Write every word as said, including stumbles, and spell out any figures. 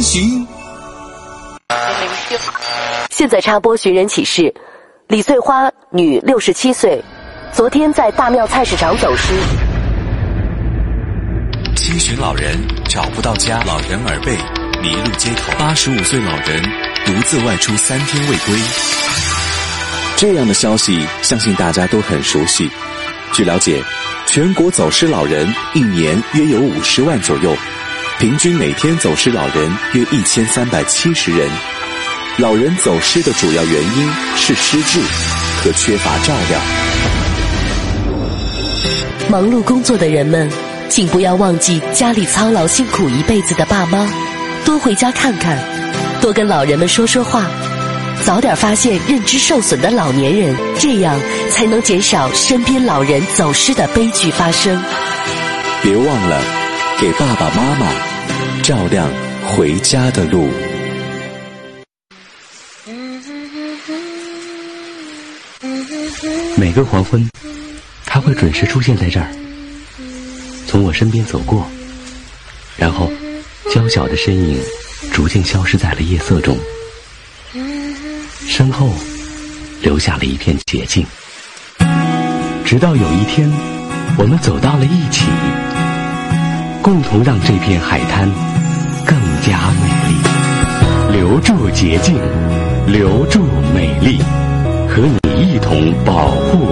行。 现在插播寻人启事：李穗花，女，六十七岁，昨天在大庙菜市场走失。 七旬老人找不到家，老人耳背，迷路街头。八十五岁老人独自外出三天未归。 这样的消息，相信大家都很熟悉。据了解，全国走失老人一年约有五十万左右，平均每天走失老人约一千三百七十人。老人走失的主要原因是失智和缺乏照料。 忙碌工作的人们，请不要忘记家里操劳辛苦一辈子的爸妈，多回家看看，多跟老人们说说话，早点发现认知受损的老年人，这样才能减少身边老人走失的悲剧发生。 别忘了给爸爸妈妈照亮回家的路。 每个黄昏，他会准时出现在这儿，从我身边走过，然后娇小的身影逐渐消失在了夜色中，身后留下了一片洁净。直到有一天，我们走到了一起，共同让这片海滩更加美丽。留住洁净，留住美丽，和你一同保护